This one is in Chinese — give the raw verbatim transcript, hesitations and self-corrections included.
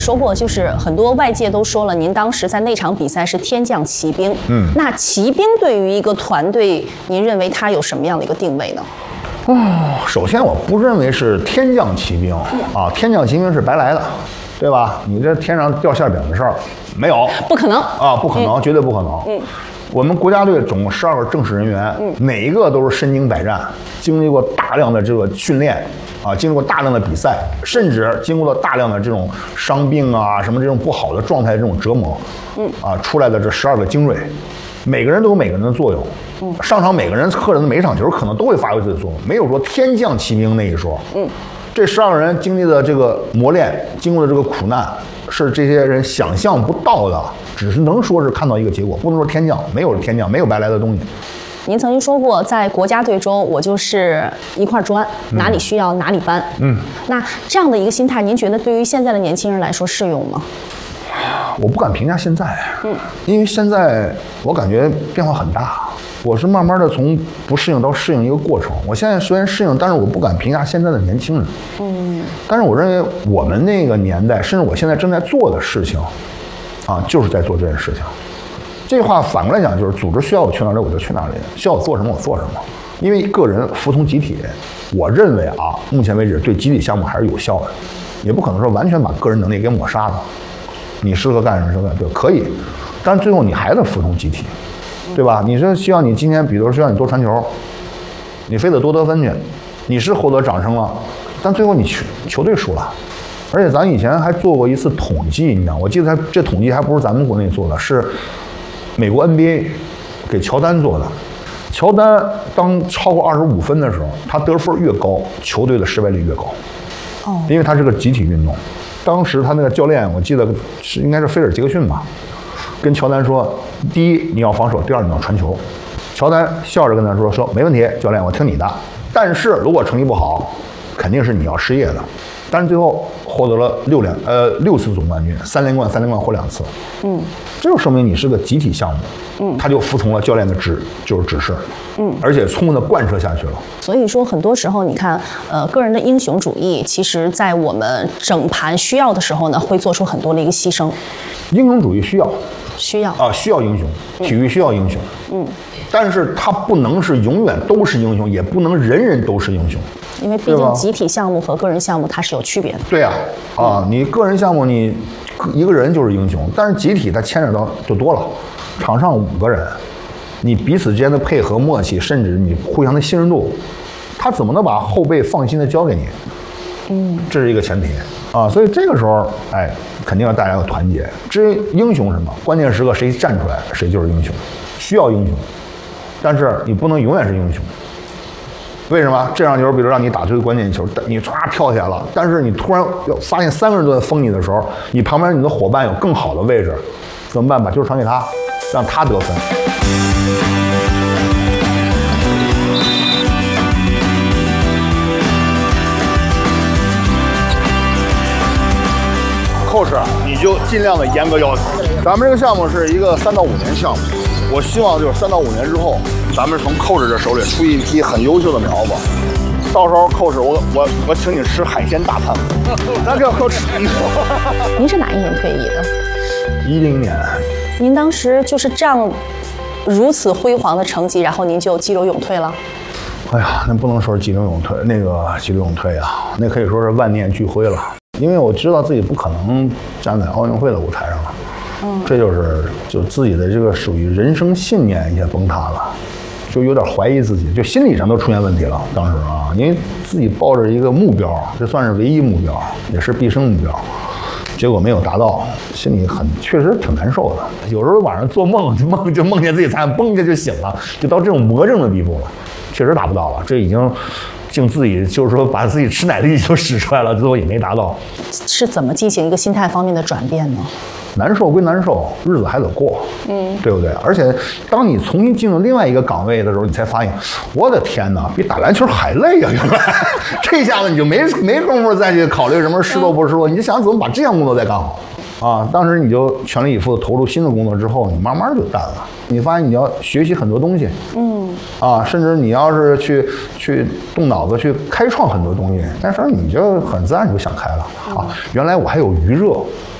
说过，就是很多外界都说了，您当时在那场比赛是天降奇兵。嗯，那骑兵对于一个团队，您认为它有什么样的一个定位呢？ 哦，首先我不认为是天降奇兵啊，天降奇兵是白来的，对吧？你这天上掉馅饼的事儿没有， 不可能啊，不可能，嗯、绝对不可能。嗯，我们国家队总共十二个正式人员，嗯，每一个都是身经百战，经历过大量的这个训练。啊，经历过大量的比赛，甚至经过了大量的这种伤病啊，什么这种不好的状态这种折磨，嗯，啊，出来的这十二个精锐，每个人都有每个人的作用，嗯，上场每个人个人的每一场球可能都会发挥自己的作用，没有说天降奇兵那一说，嗯，这十二个人经历的这个磨练，经过的这个苦难，是这些人想象不到的，只是能说是看到一个结果，不能说天降，没有天降，没有白来的东西。 您曾经说过，在国家队中，我就是一块砖，哪里需要哪里搬。嗯，那这样的一个心态，您觉得对于现在的年轻人来说适用吗？ 我不敢评价现在，嗯，因为现在我感觉变化很大，我是慢慢的从不适应到适应一个过程。我现在虽然适应，但是我不敢评价现在的年轻人。嗯，但是我认为我们那个年代，甚至我现在正在做的事情，啊，就是在做这件事情。这句话反过来讲，就是组织需要我去哪里我就去哪里，需要我做什么我做什么。因为个人服从集体，我认为啊，目前为止对集体项目还是有效的，也不可能说完全把个人能力给抹杀了。你适合干什么适合干对可以，但是最后你还得服从集体，对吧？你是希望你今天，比如说需要你多传球，你非得多得分去，你是获得掌声了，但最后你球球队输了。而且咱以前还做过一次统计，你知道，我记得他这统计还不是咱们国内做的，是美国 N B A 给乔丹做的。乔丹当超过二十五分的时候，他得分越高，球队的失败率越高。哦，因为他是个集体运动。当时他那个教练，我记得是应该是菲尔杰克逊吧，跟乔丹说：第一你要防守，第二你要传球。乔丹笑着跟他说：说没问题，教练我听你的。但是如果成绩不好，肯定是你要失业的。但是最后获得了六连呃六次总冠军，三连冠三连冠获两次。嗯，这就说明你是个集体项目。嗯，他就服从了教练的指就是指示。嗯，而且充分的贯彻下去了。 所以说，很多时候你看，呃，个人的英雄主义，其实在我们整盘需要的时候呢，会做出很多的一个牺牲。 英雄主义需要， 需要啊，需要英雄，体育需要英雄。嗯，但是他不能是永远都是英雄，也不能人人都是英雄。 因为毕竟集体项目和个人项目它是有区别的。 对啊，啊，你个人项目你一个人就是英雄，但是集体它牵扯到就多了，场上五个人，你彼此之间的配合默契，甚至你互相的信任度，他怎么能把后背放心的交给你？嗯，这是一个前提啊，所以这个时候，哎，肯定要大家要团结。至于英雄什么，关键时刻谁站出来，谁就是英雄，需要英雄，但是你不能永远是英雄。为什么这场球，比如让你打出一个关键球，你唰跳起来了，但是你突然发现三个人都在封你的时候，你旁边你的伙伴有更好的位置，怎么办？把球传给他，让他得分。coach， 你就尽量的严格要求。咱们这个项目是一个三到五年项目，我希望就是三到五年之后，咱们从 coach 这手里出一批很优秀的苗子。到时候 coach， 我我我请你吃海鲜大餐。咱叫 coach。 您是哪一年退役的？ 一零年。 您当时就是这样如此辉煌的成绩，然后您就激流勇退了？ 哎呀，那不能说是激流勇退，那个激流勇退啊，那可以说是万念俱灰了。因为我知道自己不可能站在奥运会的舞台上了，嗯，这就是就自己的这个属于人生信念一下崩塌了，就有点怀疑自己，就心理上都出现问题了。当时啊，因为自己抱着一个目标，这算是唯一目标，也是毕生目标，结果没有达到，心里很确实挺难受的。有时候晚上做梦，就梦就梦见自己才蹦一下就醒了，就到这种魔怔的地步了，确实达不到了，这已经。竟自己就是说把自己吃奶力就使出来了，最后也没达到。 是怎么进行一个心态方面的转变呢？ 难受归难受，日子还得过，嗯，对不对？而且当你重新进入另外一个岗位的时候，你才发现，我的天哪，比打篮球还累呀！原来这下子你就没没工夫再去考虑什么失落不失落，你就想怎么把这项工作再干好。 啊，当时你就全力以赴的投入新的工作之后，你慢慢就淡了。你发现你要学习很多东西，嗯，啊，甚至你要是去去动脑子去开创很多东西，那时候你就很自然就想开了啊。原来我还有余热。